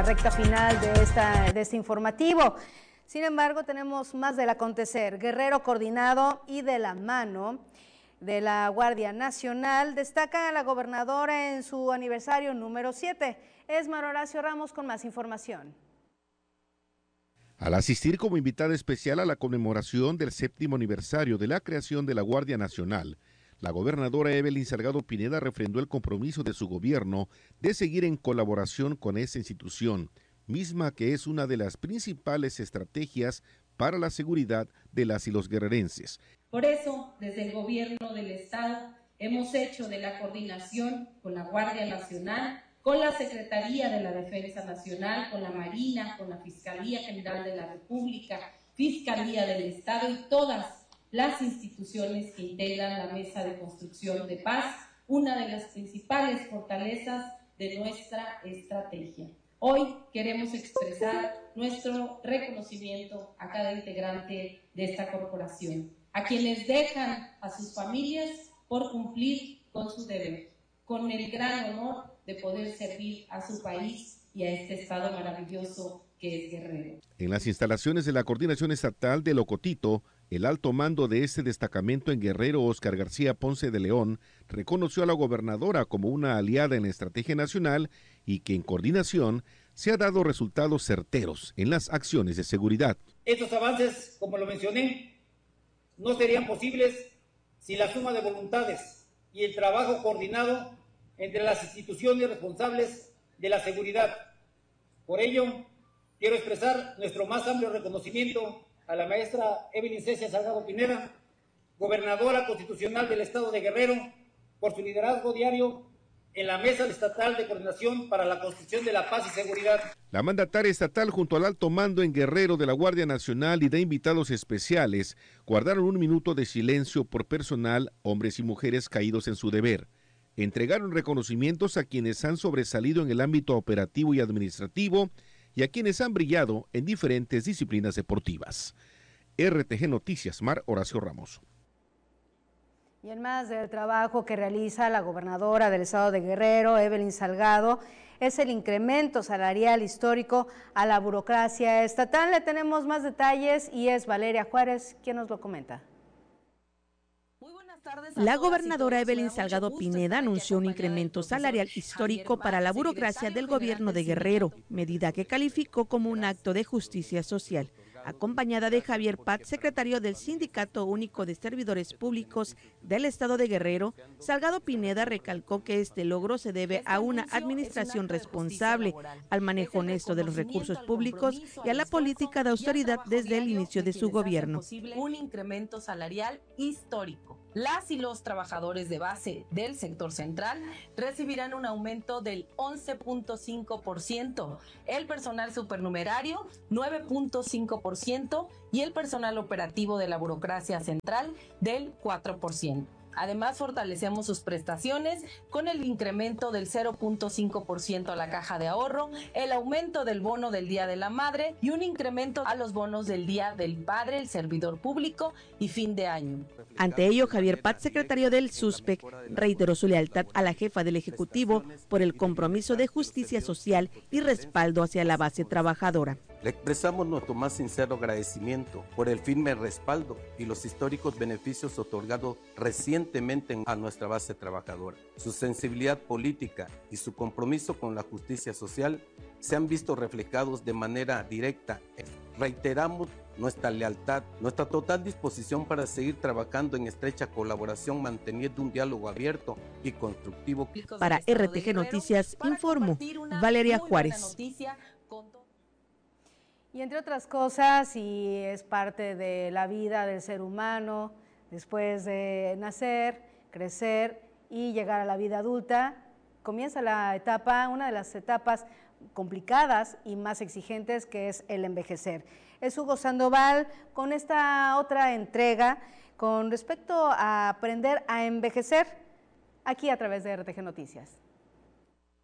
recta final de este informativo. Sin embargo, tenemos más del acontecer. Guerrero coordinado y de la mano de la Guardia Nacional destaca a la gobernadora en su aniversario número 7. Es Mar Horacio Ramos con más información. Al asistir como invitada especial a la conmemoración del 7º aniversario de la creación de la Guardia Nacional, la gobernadora Evelyn Salgado Pineda refrendó el compromiso de su gobierno de seguir en colaboración con esta institución, misma que es una de las principales estrategias para la seguridad de las y los guerrerenses. Por eso, desde el gobierno del Estado, hemos hecho de la coordinación con la Guardia Nacional, con la Secretaría de la Defensa Nacional, con la Marina, con la Fiscalía General de la República, Fiscalía del Estado y todas las instituciones que integran la Mesa de Construcción de Paz, una de las principales fortalezas de nuestra estrategia. Hoy queremos expresar nuestro reconocimiento a cada integrante de esta corporación, a quienes dejan a sus familias por cumplir con su deber, con el gran honor de poder servir a su país y a este estado maravilloso que es Guerrero. En las instalaciones de la Coordinación Estatal de Locotito, el alto mando de este destacamento en Guerrero, Óscar García Ponce de León, reconoció a la gobernadora como una aliada en la estrategia nacional y que en coordinación se ha dado resultados certeros en las acciones de seguridad. Estos avances, como lo mencioné, no serían posibles sin la suma de voluntades y el trabajo coordinado entre las instituciones responsables de la seguridad. Por ello, quiero expresar nuestro más amplio reconocimiento a la maestra Evelyn Salgado Pineda, gobernadora constitucional del estado de Guerrero, por su liderazgo diario en la Mesa Estatal de Coordinación para la Construcción de la Paz y Seguridad. La mandataria estatal junto al alto mando en Guerrero de la Guardia Nacional y de invitados especiales guardaron un minuto de silencio por personal, hombres y mujeres caídos en su deber. Entregaron reconocimientos a quienes han sobresalido en el ámbito operativo y administrativo y a quienes han brillado en diferentes disciplinas deportivas. RTG Noticias, Mar Horacio Ramos. Y en más del trabajo que realiza la gobernadora del estado de Guerrero, Evelyn Salgado, es el incremento salarial histórico a la burocracia estatal. Le tenemos más detalles y es Valeria Juárez quien nos lo comenta. La gobernadora Evelyn Salgado Pineda anunció un incremento salarial histórico para la burocracia del gobierno de Guerrero, medida que calificó como un acto de justicia social. Acompañada de Javier Paz, secretario del Sindicato Único de Servidores Públicos del Estado de Guerrero, Salgado Pineda recalcó que este logro se debe a una administración responsable, al manejo honesto de los recursos públicos y a la política de austeridad desde el inicio de su gobierno. Un incremento salarial histórico. Las y los trabajadores de base del sector central recibirán un aumento del 11.5%, el personal supernumerario 9.5% y el personal operativo de la burocracia central del 4%. Además, fortalecemos sus prestaciones con el incremento del 0.5% a la caja de ahorro, el aumento del bono del Día de la Madre y un incremento a los bonos del Día del Padre, el servidor público y fin de año. Ante ello, Javier Paz, secretario del SUSPEC, reiteró su lealtad a la jefa del Ejecutivo por el compromiso de justicia social y respaldo hacia la base trabajadora. Le expresamos nuestro más sincero agradecimiento por el firme respaldo y los históricos beneficios otorgados recientemente a nuestra base trabajadora. Su sensibilidad política y su compromiso con la justicia social se han visto reflejados de manera directa. Reiteramos nuestra lealtad, nuestra total disposición para seguir trabajando en estrecha colaboración, manteniendo un diálogo abierto y constructivo. Para RTG Noticias, informó Valeria Juárez. Y entre otras cosas, y es parte de la vida del ser humano, después de nacer, crecer y llegar a la vida adulta, comienza la etapa, una de las etapas complicadas y más exigentes, que es el envejecer. Es Hugo Sandoval con esta otra entrega con respecto a aprender a envejecer, aquí a través de RTG Noticias.